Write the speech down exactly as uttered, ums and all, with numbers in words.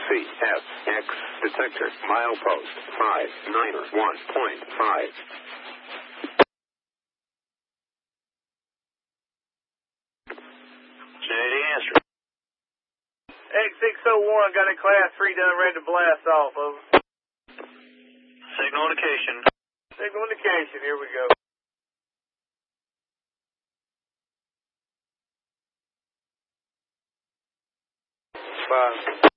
C F X detector milepost five nine one point five. Steady answer. X six oh one got a class three done, ready to blast off of. Signal indication. Signal indication, here we go. Five.